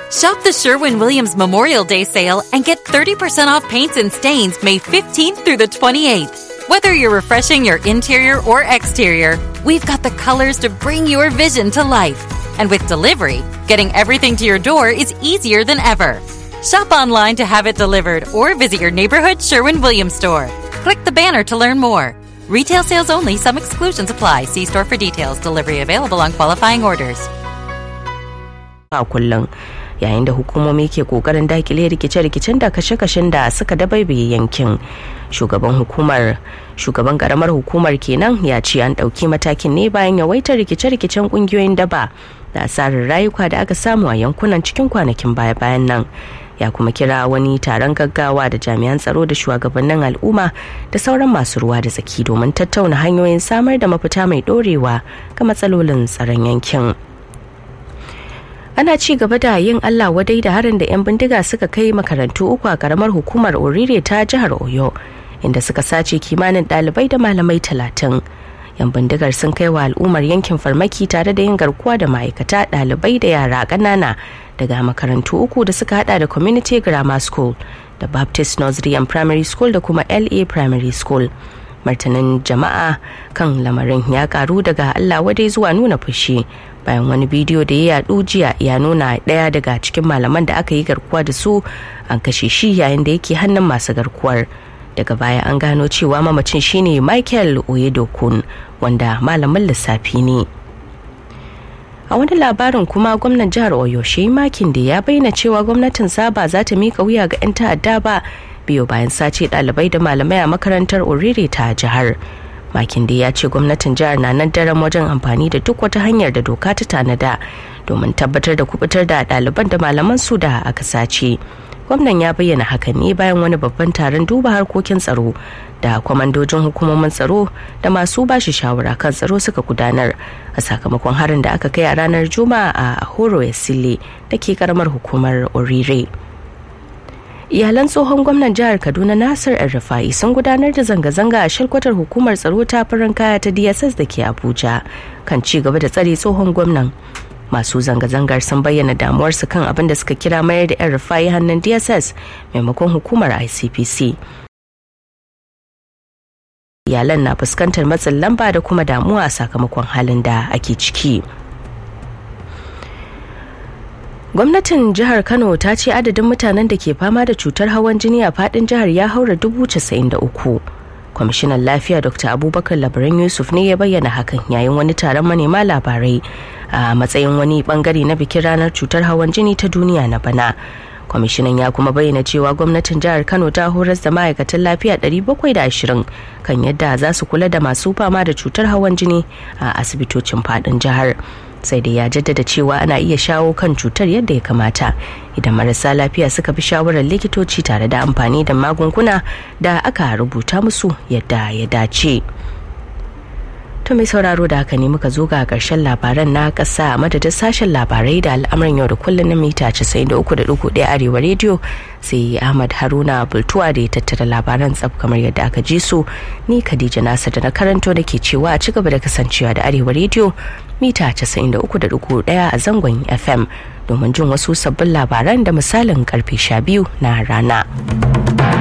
Shop the Sherwin-Williams Memorial Day sale and get 30% off paints and stains May 15th through the 28th. Whether you're refreshing your interior or exterior, we've got the colors to bring your vision to life. And with delivery, getting everything to your door is easier than ever. Shop online to have it delivered or visit your neighborhood Sherwin-Williams store. Click the banner to learn more. Retail sales only. Some exclusions apply. See store for details. Delivery available on qualifying orders. Yayin da hukumomi ke kokarin dakile rikice-rikicen da kashe-kashen da suka dabaibaye yankin, shugaban karamar hukumar kenan ya ce an dauki matakin ne bayan yawaitar rikice-rikicen kungiyoyin daba da asarar rayuka da aka samu a yankunan cikin kwanakin baya-bayan nan. Ya kuma kira wani taron gaggawa da jami'an tsaro da shugabannin al'umma da sauran masu ruwa da tsaki domin tattauna hanyoyin samar da mafita mai dorewa ga matsalolin tsaron yankin. Ana ci gaba da yin Allah wadai da harin da 'yan bindiga suka kai makarantu uku a karamar hukumar Orire ta jihar Oyo, inda suka sace kimanin ɗalibai da malamai 30. 'Yan bindigar sun kai wa al'ummar yankin farmaki tare da yin garkuwa da ma'aikata, ɗalibai da yara ƙanana daga makarantu uku da suka hada da Community Grammar School da Baptist Nursery and Primary School da kuma LA Primary School. Martanin jama'a kan lamarin ya karu daga Allah wadai zuwa nuna fushi bayan wani bidiyo da ya yadu jiya ya nuna daya daga cikin malaman da aka yi garkuwa da su an kashe shi yayin da yake hannun masu garkuwar. Daga baya an gano cewa mamacin shine Michael Oyedokun, wanda malamin lissafi ne. A wani labarin kuma gwamnan jihar Oyo Sheyi Makinde ya bayyana cewa gwamnatin sa ba za ta mika wuya ga 'yan ta'adda ba biyo bayan sace ɗalibai da malamai a makarantar Orire ta jihar. Makinde ya ce gwamnatin jihar na nan daren wajen amfani da duk wata hanyar da doka ta tanada domin tabbatar da kubutar da ɗaliban da malaman su da aka sace. Gwamnan ya bayyana hakan ne bayan wani babban taron duba harkokin tsaro da kwamandojin hukumomin tsaro da masu bashi shawara kan tsaro suka gudanar a sakamakon harin da aka kai a ranar Juma'a a Horo Esile da ke karamar hukumar Orire. Iyalan tsohon gwamnan jihar Kaduna Nasir El-Rufai sun gudanar da zanga-zanga a shalkwatar hukumar tsaro ta farin kaya ta DSS da ke Abuja kan ci gaba da tsare tsohon gwamnan. Masu zanga-zangar sun bayyana damuwarsu kan abin da suka kira mayar da El-Rufai hannun DSS maimakon hukumar ICPC. Iyalan na fuskantar matsin lamba da kuma damuwa a sakamakon halin da ake ciki. Gwamnatin jihar Kano ta ce adadin mutanen da ke fama da cutar hawan jini a fadin jihar ya haura 93,000. Kwamishinan lafiya Dr. Abubakar Labaran Yusuf ne ya bayyana hakan yayin wani taron manema labarai a matsayin wani bangare na bikin ranar cutar hawan jini ta duniya na bana. Kwamishinan ya kuma bayyana cewa gwamnatin jihar Kano ta horas da ma'aikatan lafiya 720 kan yadda za su kula da masu fama da cutar hawan jini a asibitocin fadin jihar. Sai dai ya jaddada cewa ana iya shawo kan cutar yadda ya kamata idan marasa lafiya suka bi shawarar likitoci tare da amfani da magunguna da aka rubuta musu yadda ya dace. To mai sauraro da haka ne muka zo ga karshen labaran na kasa a madadin sashen labarai da al'amuran yau da kullum na mita 93.1 Arewa Radio, sai Ahmad Haruna Bultuwa da ya tattara labaran tsaf kamar yadda aka ji su. Ni Khadija Nasir da na karanto nake cewa a ci gaba da kasancewa da Arewa Radio mita 93.1 a zangon FM domin jin wasu sabbin labaran da misalin karfe 12 na rana.